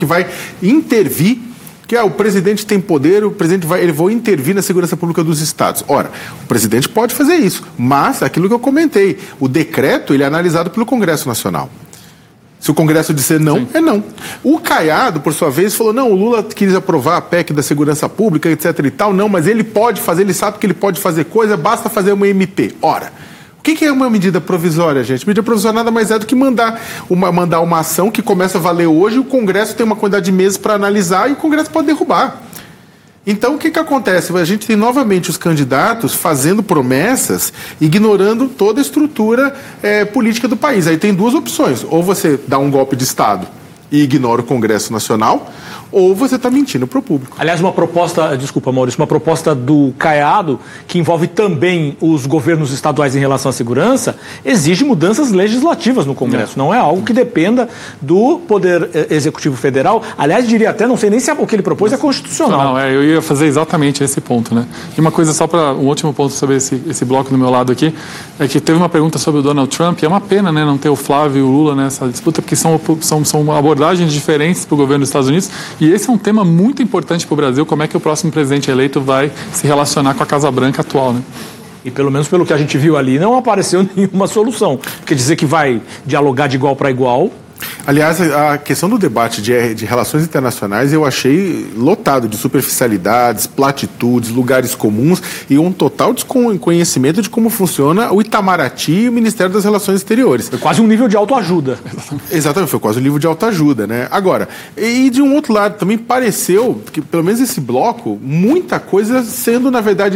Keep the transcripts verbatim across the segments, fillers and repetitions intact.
que vai intervir, que ah, o presidente tem poder, o presidente vai, ele vai intervir na segurança pública dos estados. Ora, o presidente pode fazer isso, mas aquilo que eu comentei, o decreto ele é analisado pelo Congresso Nacional. Se o Congresso disser não, Sim. é não. O Caiado, por sua vez, falou, não, o Lula quis aprovar a P E C da segurança pública, etc e tal, não, mas ele pode fazer, ele sabe que ele pode fazer coisa, basta fazer uma M P. Ora, o que é uma medida provisória, gente? Medida provisória nada mais é do que mandar uma, mandar uma ação que começa a valer hoje, o Congresso tem uma quantidade de meses para analisar e o Congresso pode derrubar. Então, o que que acontece? A gente tem novamente os candidatos fazendo promessas, ignorando toda a estrutura é, política do país. Aí tem duas opções. Ou você dá um golpe de Estado e ignora o Congresso Nacional, ou você está mentindo para o público. Aliás, uma proposta, desculpa, Maurício, uma proposta do Caiado, que envolve também os governos estaduais em relação à segurança, exige mudanças legislativas no Congresso. Não, não é algo que dependa do Poder Executivo Federal. Aliás, diria até, não sei nem se o que ele propôs é constitucional. Não, é, eu ia fazer exatamente esse ponto, né? E uma coisa só para um último ponto sobre esse, esse bloco do meu lado aqui, é que teve uma pergunta sobre o Donald Trump, e é uma pena, né, não ter o Flávio e o Lula nessa disputa, porque são, são, são abordagens diferentes para o governo dos Estados Unidos. E esse é um tema muito importante para o Brasil, como é que o próximo presidente eleito vai se relacionar com a Casa Branca atual, né? E pelo menos pelo que a gente viu ali, não apareceu nenhuma solução. Quer dizer que vai dialogar de igual para igual. Aliás, a questão do debate de, de relações internacionais eu achei lotado de superficialidades, platitudes, lugares comuns e um total desconhecimento de como funciona o Itamaraty e o Ministério das Relações Exteriores. Foi quase um nível de autoajuda. Exatamente, foi quase um nível de autoajuda, né? Agora, e de um outro lado, também pareceu que, pelo menos esse bloco, muita coisa sendo, na verdade,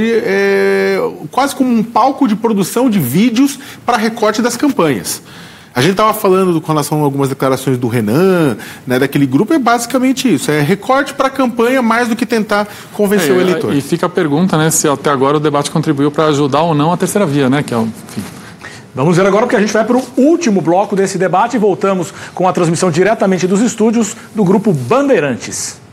é, quase como um palco de produção de vídeos para recorte das campanhas. A gente estava falando com relação a algumas declarações do Renan, né, daquele grupo, é basicamente isso. É recorte para a campanha mais do que tentar convencer é, o eleitor. E fica a pergunta, né, se até agora o debate contribuiu para ajudar ou não a terceira via, né? Que é o, enfim. Vamos ver agora, porque a gente vai para o último bloco desse debate e voltamos com a transmissão diretamente dos estúdios do Grupo Bandeirantes.